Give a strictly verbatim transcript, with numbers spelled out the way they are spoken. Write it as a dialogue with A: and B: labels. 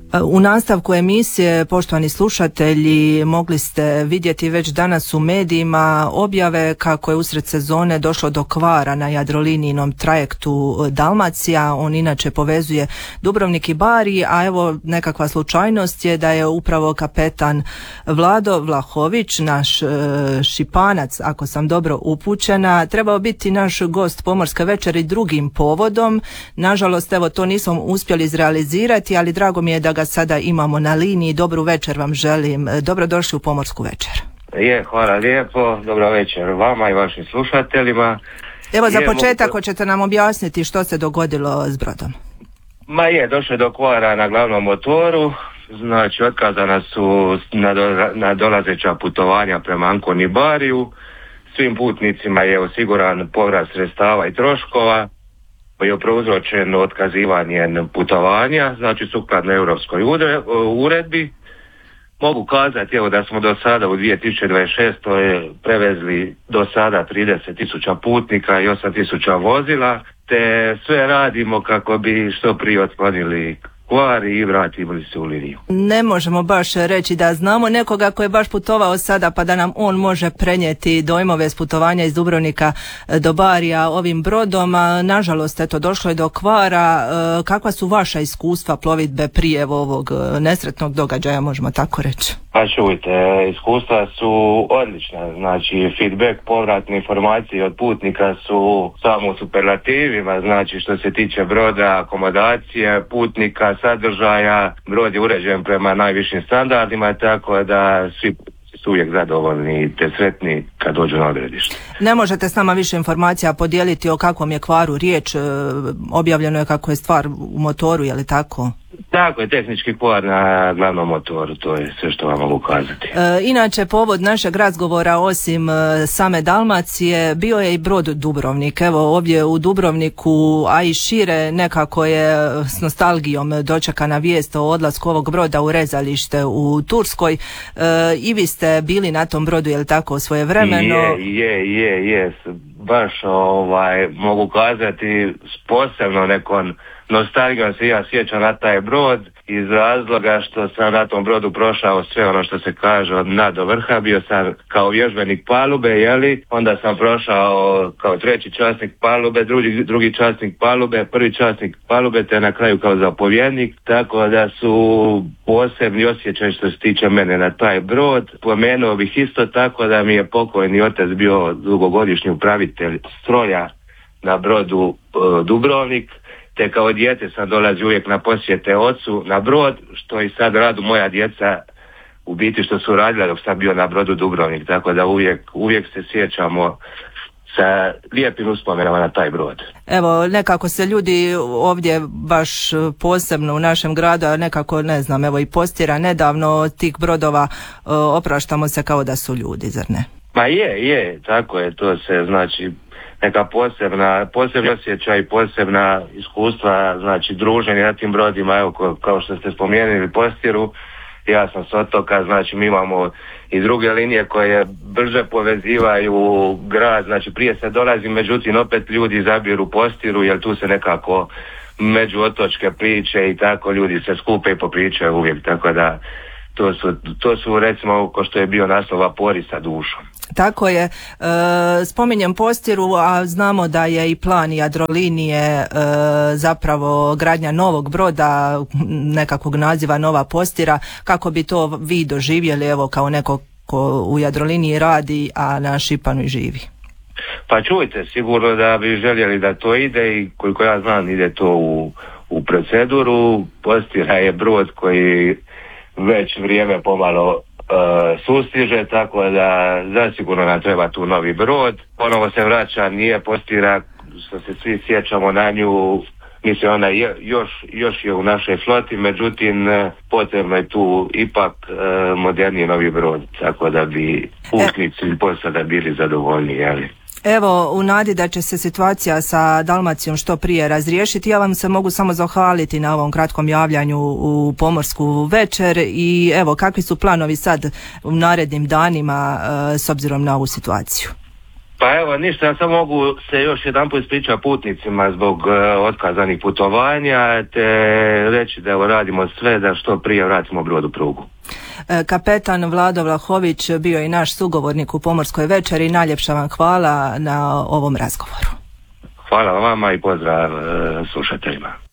A: U nastavku emisije, poštovani slušatelji, mogli ste vidjeti već danas u medijima objave kako je usred sezone došlo do kvara na Jadrolinijinom trajektu Dalmacija. On inače povezuje Dubrovnik i Bari, a evo nekakva slučajnost je da je upravo kapetan Vlado Vlahović, naš e, Šipanac, ako sam dobro upućena, trebao biti naš gost Pomorske večeri drugim povodom. Nažalost, evo to nismo uspjeli izrealizirati, ali drago mi je da ga sada imamo na liniji. Dobru večer vam želim. Dobrodošli u Pomorsku večer.
B: Je, hvala lijepo. Dobro večer vama i vašim slušateljima.
A: Evo za
B: je,
A: početak
B: mogu...
A: hoćete nam objasniti što se dogodilo s brodom?
B: Ma je, došlo do kvara na glavnom motoru. Znači, otkazana su nadolazeća putovanja prema Anconi Bariju. Svim putnicima je osiguran povrat sredstava i troškova je prouzročen otkazivanjem putovanja, znači sukladno europskoj uredbi. Mogu kazati evo da smo do sada u dvije tisuće dvadeset šestoj prevezli do sada trideset tisuća putnika i osam tisuća vozila, te sve radimo kako bi što prije otklonili kvari i vratili se u liniju.
A: Ne možemo baš reći da znamo nekoga koji je baš putovao sada pa da nam on može prenijeti dojmove s putovanja iz Dubrovnika do Barija ovim brodom. Nažalost, eto, došlo je do kvara. Kakva su vaša iskustva plovidbe prije ovog nesretnog događaja, možemo tako reći?
B: Pa čujte, iskustva su odlična, znači feedback, povratne informacije od putnika su samo u superlativima, znači što se tiče broda, akomodacije, putnika, sadržaja, brod je uređen prema najvišim standardima, tako da svi su uvijek zadovoljni te sretni kad dođu na odredište.
A: Ne možete s nama više informacija podijeliti o kakvom je kvaru riječ? Objavljeno je kako je stvar u motoru, je li tako?
B: Tako je, tehnički kvar na glavnom motoru, to je sve što vam mogu kazati.
A: E, inače, povod našeg razgovora, osim e, same Dalmacije, bio je i brod Dubrovnik. Evo, ovdje u Dubrovniku, a i šire, nekako je s nostalgijom dočekana vijest o odlasku ovog broda u rezalište u Turskoj. E, I vi ste bili na tom brodu, je li tako, svojevremeno?
B: Je, je, je, je. Baš ovaj, mogu kazati s posebno nekom nostalgijom se ja sjećam na taj brod iz razloga što sam na tom brodu prošao sve ono što se kaže od dna do vrha, bio sam kao vježbenik palube, jeli, onda sam prošao kao treći časnik palube, drugi, drugi časnik palube, prvi časnik palube, te na kraju kao zapovjednik, tako da su posebni osjećaj što se tiče mene na taj brod. Pomenuo bih isto tako da mi je pokojni otac bio dugogodišnji upravitelj stroja na brodu e, Dubrovnik, te kao dijete sam dolazio uvijek na posjete ocu na brod, što i sad radu moja djeca u biti što su radila dok sam bio na brodu Dubrovnik, tako da uvijek, uvijek se sjećamo sa lijepim uspomenama na taj brod.
A: Evo, nekako se ljudi ovdje baš posebno u našem gradu, a nekako, ne znam, evo i Postira nedavno od tih brodova opraštamo se kao da su ljudi, zar ne?
B: Ma je, je, tako je, to se znači neka posebna, posebna osjećaj, posebna iskustva, znači druženje na tim brodima, evo ko, kao što ste spomenuli Postiru, ja sam s otoka, znači mi imamo i druge linije koje brže povezivaju grad, znači prije se dolazi, međutim opet ljudi zabiru Postiru, jer tu se nekako među otočke priče i tako ljudi se skupe i popričaju uvijek, tako da to su, to su recimo ko što je bio naslov Vapori sa dušom.
A: Tako je, e, spominjem Postiru, a znamo da je i plan Jadrolinije e, zapravo gradnja novog broda, nekakvog naziva Nova Postira. Kako bi to vi doživjeli, evo, kao neko ko u Jadroliniji radi, a na Šipanu i živi?
B: Pa čujte, sigurno da bi željeli da to ide i koliko ja znam ide to u, u proceduru. Postira je brod koji već vrijeme pomalo Uh, sustiže, tako da zasigurno nam treba tu novi brod. Ponovo se vraća, nije Postira, što se svi sjećamo na nju, mislim ona je, još, još je u našoj floti, međutim potrebno je tu ipak uh, moderniji novi brod, tako da bi putnici i posada bili zadovoljni, jeli?
A: Evo, u nadi da će se situacija sa Dalmacijom što prije razriješiti, ja vam se mogu samo zahvaliti na ovom kratkom javljanju u Pomorsku večer i evo, kakvi su planovi sad u narednim danima e, s obzirom na ovu situaciju?
B: Pa evo ništa, ja samo mogu se još jedan put ispričati putnicima zbog uh, otkazanih putovanja te reći da evo radimo sve da što prije vratimo brod u prugu.
A: Kapetan Vlado Vlahović bio je i naš sugovornik u Pomorskoj večeri. Najljepša vam hvala na ovom razgovoru.
B: Hvala vama i pozdrav uh, slušateljima.